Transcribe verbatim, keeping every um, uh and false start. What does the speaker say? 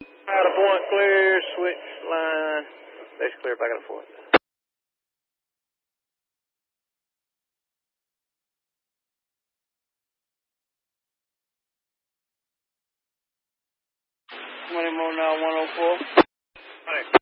Out of point clear, switch line. Base clear, back and forth. twenty more now, one oh four.